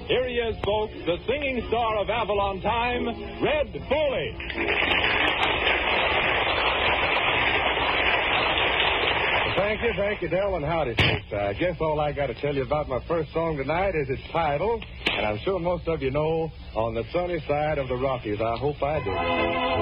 Here he is, folks, the singing star of Avalon Time, Red Foley. Thank you, Del, and howdy, folks. I guess all I got to tell you about my first song tonight is its title, and I'm sure most of you know, On the Sunny Side of the Rockies. I hope I do.